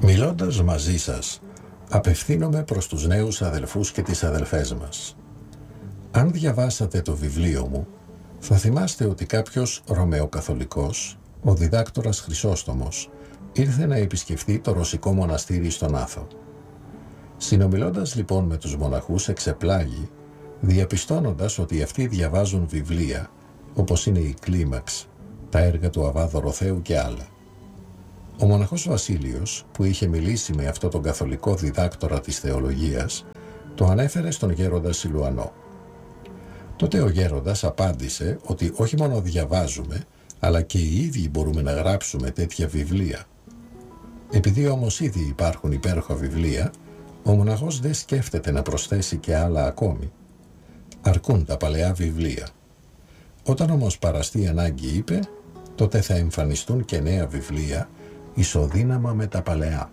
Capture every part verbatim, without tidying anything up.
Μιλώντας μαζί σας, απευθύνομαι προς τους νέους αδελφούς και τις αδελφές μας. Αν διαβάσατε το βιβλίο μου, θα θυμάστε ότι κάποιος Ρωμαιοκαθολικός, ο διδάκτορας Χρυσόστομος, ήρθε να επισκεφθεί το ρωσικό μοναστήρι στον Άθο. Συνομιλώντας λοιπόν με τους μοναχούς, εξεπλάγει, διαπιστώνοντας ότι αυτοί διαβάζουν βιβλία, όπως είναι η Κλίμαξ, τα έργα του Αββά Δωροθέου και άλλα. Ο μοναχός Βασίλειος, που είχε μιλήσει με αυτό τον καθολικό διδάκτορα της θεολογίας, το ανέφερε στον γέροντα Σιλουανό. Τότε ο γέροντας απάντησε ότι όχι μόνο διαβάζουμε, αλλά και οι ίδιοι μπορούμε να γράψουμε τέτοια βιβλία. Επειδή όμως ήδη υπάρχουν υπέροχα βιβλία, ο μοναχός δεν σκέφτεται να προσθέσει και άλλα ακόμη. Αρκούν τα παλαιά βιβλία. Όταν όμως παραστεί ανάγκη, είπε, τότε θα εμφανιστούν και νέα βιβλία, ισοδύναμα με τα παλαιά.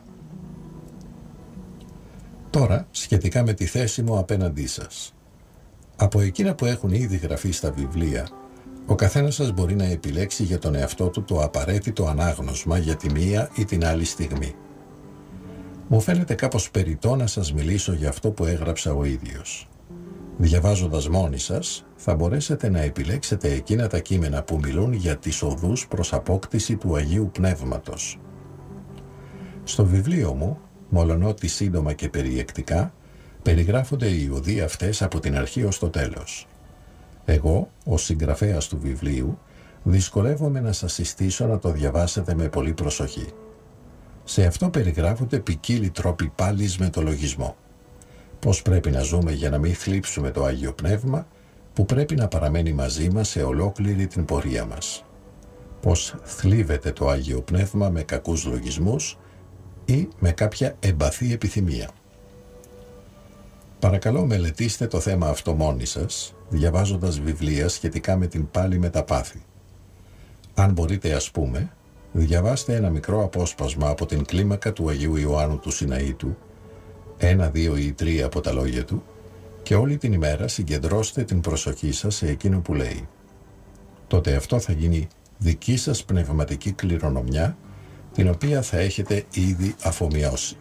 Τώρα, σχετικά με τη θέση μου απέναντί σας. Από εκείνα που έχουν ήδη γραφεί στα βιβλία, ο καθένας σας μπορεί να επιλέξει για τον εαυτό του το απαραίτητο ανάγνωσμα για τη μία ή την άλλη στιγμή. Μου φαίνεται κάπως περιττό να σας μιλήσω για αυτό που έγραψα ο ίδιος. Διαβάζοντας μόνοι σας, θα μπορέσετε να επιλέξετε εκείνα τα κείμενα που μιλούν για τις οδούς προς απόκτηση του Αγίου Πνεύματος. Στο βιβλίο μου, μολονότι σύντομα και περιεκτικά, περιγράφονται οι οδοί αυτές από την αρχή ως το τέλος. Εγώ, ως συγγραφέας του βιβλίου, δυσκολεύομαι να σας συστήσω να το διαβάσετε με πολύ προσοχή. Σε αυτό περιγράφονται ποικίλοι τρόποι πάλης με το λογισμό. Πώς πρέπει να ζούμε για να μην θλίψουμε το Άγιο Πνεύμα, που πρέπει να παραμένει μαζί μας σε ολόκληρη την πορεία μας. Πώς θλίβεται το Άγιο Πνεύμα με κακούς λογισμούς ή με κάποια εμπαθή επιθυμία. Παρακαλώ μελετήστε το θέμα αυτό μόνοι σας, διαβάζοντας βιβλία σχετικά με την πάλη με τα πάθη. Αν μπορείτε, ας πούμε, διαβάστε ένα μικρό απόσπασμα από την κλίμακα του Αγίου Ιωάννου του Σιναήτου, ένα, δύο ή τρία από τα λόγια του, και όλη την ημέρα συγκεντρώστε την προσοχή σας σε εκείνο που λέει. Τότε αυτό θα γίνει δική σας πνευματική κληρονομιά, την οποία θα έχετε ήδη αφομοιώσει.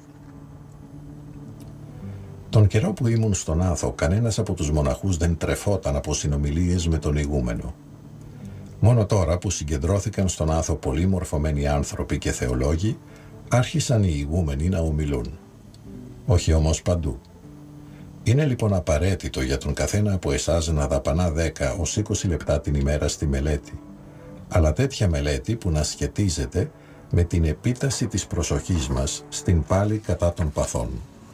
Τον καιρό που ήμουν στον Άθο, κανένας από τους μοναχούς δεν τρεφόταν από συνομιλίες με τον ηγούμενο. Μόνο τώρα που συγκεντρώθηκαν στον Άθο πολλοί μορφωμένοι άνθρωποι και θεολόγοι, άρχισαν οι ηγούμενοι να ομιλούν. Όχι όμως παντού. Είναι λοιπόν απαραίτητο για τον καθένα από εσάς να δαπανά δέκα ως είκοσι λεπτά την ημέρα στη μελέτη, αλλά τέτοια μελέτη που να σχετίζεται με την επίταση της προσοχής μας στην πάλη κατά των παθών.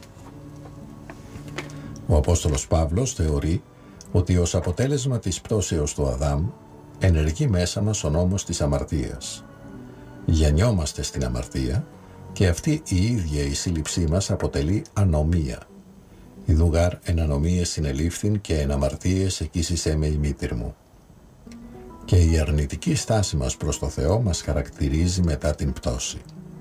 Ο Απόστολος Παύλος θεωρεί ότι ως αποτέλεσμα της πτώσεως του Αδάμ ενεργεί μέσα μας ο νόμος της αμαρτίας. Γεννιόμαστε στην αμαρτία και αυτή η ίδια η σύλληψή μας αποτελεί ανομία. Ιδουγάρ εν ανομίες συνελήφθην και εν αμαρτίες εκείσισέ με η μήτηρ μου. Και η αρνητική στάση μας προς το Θεό μας χαρακτηρίζει μετά την πτώση.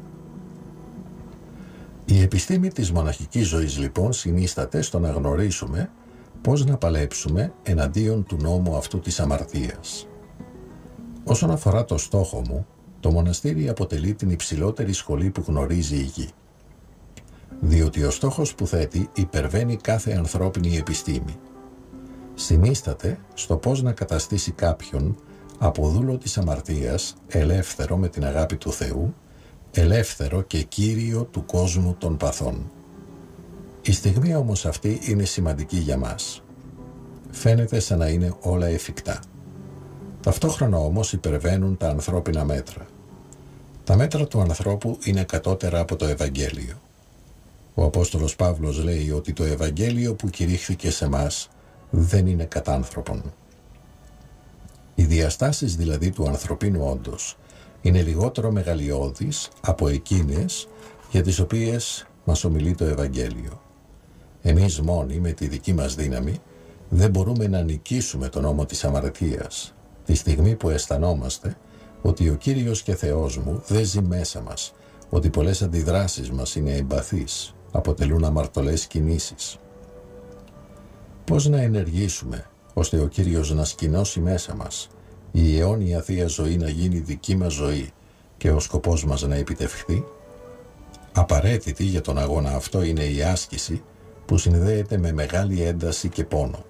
Η επιστήμη της μοναχικής ζωής λοιπόν συνίσταται στο να γνωρίσουμε πώς να παλέψουμε εναντίον του νόμου αυτού της αμαρτίας. Όσον αφορά το στόχο μου, το μοναστήρι αποτελεί την υψηλότερη σχολή που γνωρίζει η γη. Διότι ο στόχος που θέτει υπερβαίνει κάθε ανθρώπινη επιστήμη. Συνίσταται στο πώς να καταστήσει κάποιον από δούλο της αμαρτίας ελεύθερο με την αγάπη του Θεού, ελεύθερο και κύριο του κόσμου των παθών. Η στιγμή όμως αυτή είναι σημαντική για μας. Φαίνεται σαν να είναι όλα εφικτά. Ταυτόχρονα όμως υπερβαίνουν τα ανθρώπινα μέτρα. Τα μέτρα του ανθρώπου είναι κατώτερα από το Ευαγγέλιο. Ο Απόστολος Παύλος λέει ότι το Ευαγγέλιο που κηρύχθηκε σε μας δεν είναι κατά άνθρωπον. Οι διαστάσεις δηλαδή του ανθρωπίνου όντως είναι λιγότερο μεγαλειώδεις από εκείνες για τις οποίες μας ομιλεί το Ευαγγέλιο. Εμείς μόνοι με τη δική μας δύναμη δεν μπορούμε να νικήσουμε τον νόμο της αμαρτίας, τη στιγμή που αισθανόμαστε ότι ο Κύριος και Θεός μου δεν ζει μέσα μας, ότι πολλές αντιδράσεις μας είναι εμπαθείς, αποτελούν αμαρτωλές κινήσεις. Πώς να ενεργήσουμε ώστε ο Κύριος να σκηνώσει μέσα μας, η αιώνια Θεία Ζωή να γίνει δική μας ζωή και ο σκοπός μας να επιτευχθεί? Απαραίτητη για τον αγώνα αυτό είναι η άσκηση που συνδέεται με μεγάλη ένταση και πόνο.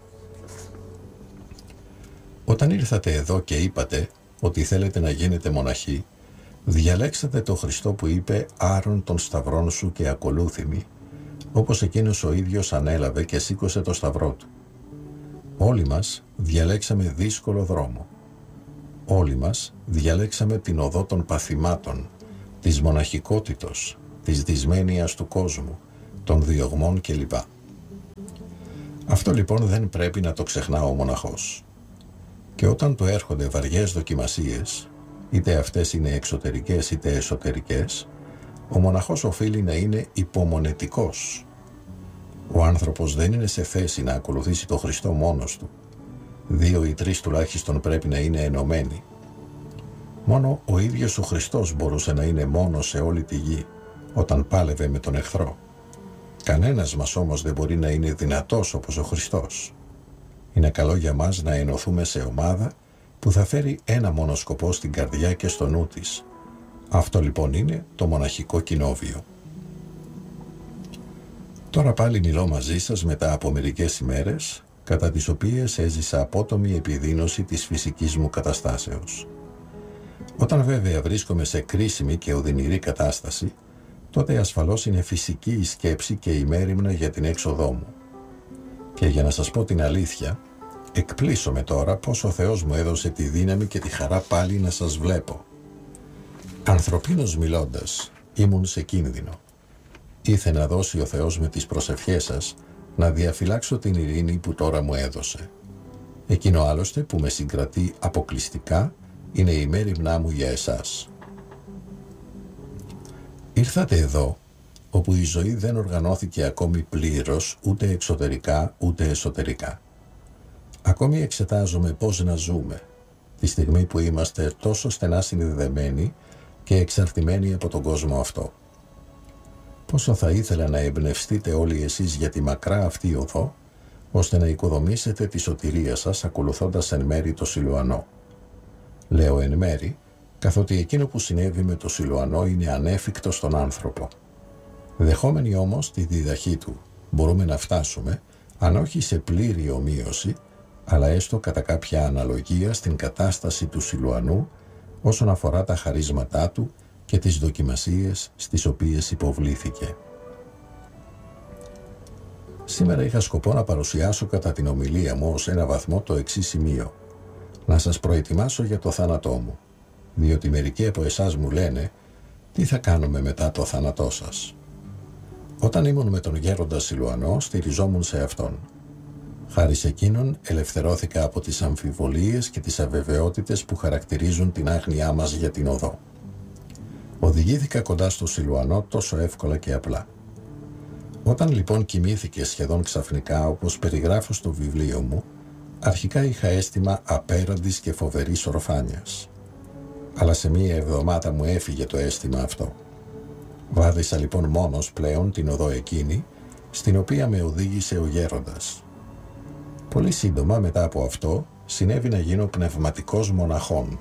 Όταν ήρθατε εδώ και είπατε ότι θέλετε να γίνετε μοναχοί, διαλέξατε το Χριστό που είπε «Άρον των σταυρών σου και ακολούθη μη», όπως εκείνος ο ίδιος ανέλαβε και σήκωσε το σταυρό του. Όλοι μας διαλέξαμε δύσκολο δρόμο. Όλοι μας διαλέξαμε την οδό των παθημάτων, της μοναχικότητος, της δυσμένειας του κόσμου, των διωγμών κλπ. Αυτό λοιπόν δεν πρέπει να το ξεχνά ο μοναχός. Και όταν του έρχονται βαριές δοκιμασίες, είτε αυτές είναι εξωτερικές είτε εσωτερικές, ο μοναχός οφείλει να είναι υπομονετικός. Ο άνθρωπος δεν είναι σε θέση να ακολουθήσει τον Χριστό μόνος του. Δύο ή τρεις τουλάχιστον πρέπει να είναι ενωμένοι. Μόνο ο ίδιος ο Χριστός μπορούσε να είναι μόνος σε όλη τη γη, όταν πάλευε με τον εχθρό. Κανένας μας όμως δεν μπορεί να είναι δυνατός όπως ο Χριστός. Είναι καλό για μας να ενωθούμε σε ομάδα που θα φέρει ένα μόνο σκοπό στην καρδιά και στο νου της. Αυτό λοιπόν είναι το μοναχικό κοινόβιο. Τώρα πάλι μιλώ μαζί σας μετά από μερικές ημέρες, κατά τις οποίες έζησα απότομη επιδείνωση της φυσικής μου καταστάσεως. Όταν βέβαια βρίσκομαι σε κρίσιμη και οδυνηρή κατάσταση, τότε ασφαλώς είναι φυσική η σκέψη και η μέριμνα για την έξοδό μου. Και για να σας πω την αλήθεια, εκπλήσωμαι τώρα πως ο Θεός μου έδωσε τη δύναμη και τη χαρά πάλι να σας βλέπω. Ανθρωπίνως μιλώντας, ήμουν σε κίνδυνο. Ήθε να δώσει ο Θεός με τις προσευχές σας να διαφυλάξω την ειρήνη που τώρα μου έδωσε. Εκείνο άλλωστε που με συγκρατεί αποκλειστικά είναι η μέριμνά μου για εσάς. Ήρθατε εδώ, όπου η ζωή δεν οργανώθηκε ακόμη πλήρως, ούτε εξωτερικά ούτε εσωτερικά. Ακόμη εξετάζομαι πώς να ζούμε, τη στιγμή που είμαστε τόσο στενά συνδεδεμένοι και εξαρτημένοι από τον κόσμο αυτό. Πόσο θα ήθελα να εμπνευστείτε όλοι εσείς για τη μακρά αυτή οδό, ώστε να οικοδομήσετε τη σωτηρία σας ακολουθώντας εν μέρη το Σιλουανό. Λέω εν μέρη, καθότι εκείνο που συνέβη με το Σιλουανό είναι ανέφικτο στον άνθρωπο. Δεχόμενοι όμως τη διδαχή του, μπορούμε να φτάσουμε, αν όχι σε πλήρη ομοίωση, αλλά έστω κατά κάποια αναλογία στην κατάσταση του Σιλουανού όσον αφορά τα χαρίσματά του και τις δοκιμασίες στις οποίες υποβλήθηκε. Σήμερα είχα σκοπό να παρουσιάσω κατά την ομιλία μου ως ένα βαθμό το εξής σημείο. Να σας προετοιμάσω για το θάνατό μου, διότι μερικοί από εσάς μου λένε «Τι θα κάνουμε μετά το θάνατό σας?» Όταν ήμουν με τον γέροντα Σιλουανό, στηριζόμουν σε αυτόν. Χάρη σε εκείνον ελευθερώθηκα από τις αμφιβολίες και τις αβεβαιότητες που χαρακτηρίζουν την άγνοιά μας για την οδό. Οδηγήθηκα κοντά στο Σιλουανό τόσο εύκολα και απλά. Όταν λοιπόν κοιμήθηκε σχεδόν ξαφνικά, όπως περιγράφω στο βιβλίο μου, αρχικά είχα αίσθημα απέραντης και φοβερής ορφάνειας. Αλλά σε μία εβδομάδα μου έφυγε το αίσθημα αυτό. Βάδισα λοιπόν μόνος πλέον την οδό εκείνη, στην οποία με οδήγησε ο γέροντας. Πολύ σύντομα μετά από αυτό, συνέβη να γίνω πνευματικός μοναχών.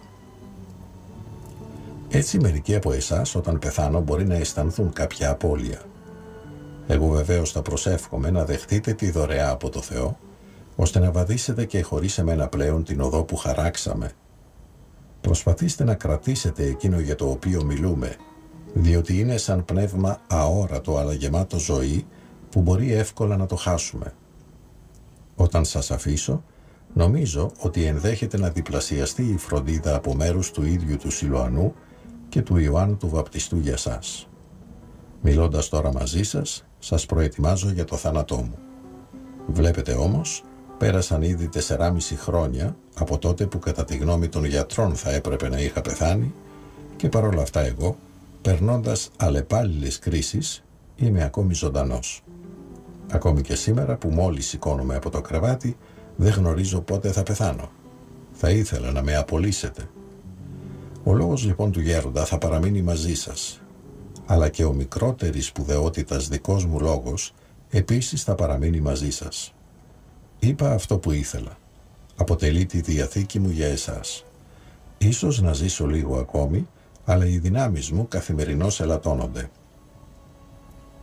Έτσι μερικοί από εσάς όταν πεθάνω μπορεί να αισθανθούν κάποια απώλεια. Εγώ βεβαίως θα προσεύχομαι να δεχτείτε τη δωρεά από το Θεό, ώστε να βαδίσετε και χωρίς εμένα πλέον την οδό που χαράξαμε. Προσπαθήστε να κρατήσετε εκείνο για το οποίο μιλούμε, διότι είναι σαν πνεύμα αόρατο αλλά γεμάτο ζωή που μπορεί εύκολα να το χάσουμε. Όταν σας αφήσω, νομίζω ότι ενδέχεται να διπλασιαστεί η φροντίδα από μέρους του ίδιου του Σιλουανού και του Ιωάννου του Βαπτιστού για σας. Μιλώντας τώρα μαζί σας, σας προετοιμάζω για το θάνατό μου. Βλέπετε όμως, πέρασαν ήδη τεσσεράμιση χρόνια από τότε που κατά τη γνώμη των γιατρών θα έπρεπε να είχα πεθάνει και παρόλα αυτά εγώ, περνώντας αλλεπάλληλες κρίσεις, είμαι ακόμη ζωντανός. Ακόμη και σήμερα που μόλις σηκώνομαι από το κρεβάτι, δεν γνωρίζω πότε θα πεθάνω. Θα ήθελα να με απολύσετε. Ο λόγος λοιπόν του γέροντα θα παραμείνει μαζί σας, αλλά και ο μικρότερης σπουδαιότητας δικός μου λόγος επίσης θα παραμείνει μαζί σας. Είπα αυτό που ήθελα. Αποτελεί τη διαθήκη μου για εσάς. Ίσως να ζήσω λίγο ακόμη, αλλά οι δυνάμεις μου καθημερινώς ελαττώνονται.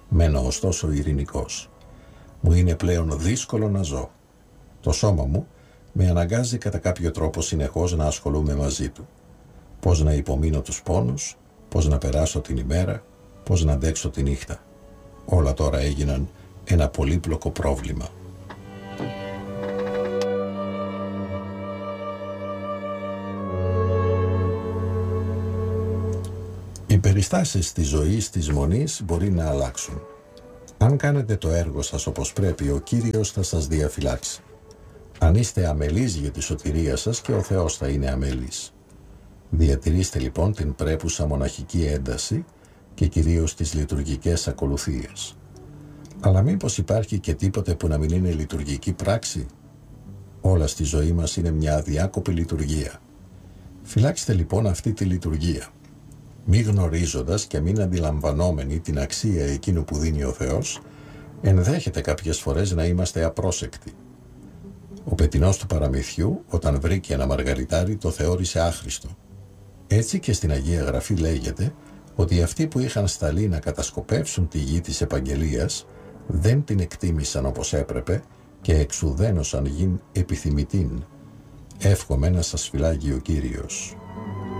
Μένω ωστόσο ειρηνικός. Μου είναι πλέον δύσκολο να ζω. Το σώμα μου με αναγκάζει κατά κάποιο τρόπο συνεχώς να ασχολούμαι μαζί του. Πώς να υπομείνω τους πόνους, πώς να περάσω την ημέρα, πώς να αντέξω τη νύχτα. Όλα τώρα έγιναν ένα πολύπλοκο πρόβλημα. Οι περιστάσεις της ζωής της μονής μπορεί να αλλάξουν. Αν κάνετε το έργο σας όπως πρέπει, ο Κύριος θα σας διαφυλάξει. Αν είστε αμελείς για τη σωτηρία σας, και ο Θεός θα είναι αμελής. Διατηρήστε λοιπόν την πρέπουσα μοναχική ένταση και κυρίως τις λειτουργικές ακολουθίες. Αλλά μήπως υπάρχει και τίποτε που να μην είναι λειτουργική πράξη? Όλα στη ζωή μας είναι μια αδιάκοπη λειτουργία. Φυλάξτε λοιπόν αυτή τη λειτουργία. Μη γνωρίζοντας και μην αντιλαμβανόμενοι την αξία εκείνου που δίνει ο Θεός, ενδέχεται κάποιες φορές να είμαστε απρόσεκτοι. Ο πετεινός του παραμυθιού, όταν βρήκε ένα μαργαριτάρι, το θεώρησε άχρηστο. Έτσι και στην Αγία Γραφή λέγεται ότι αυτοί που είχαν σταλεί να κατασκοπεύσουν τη γη της επαγγελίας δεν την εκτίμησαν όπως έπρεπε και εξουδένωσαν γην επιθυμητήν. Εύχομαι να σας φυλάγει ο Κύριος.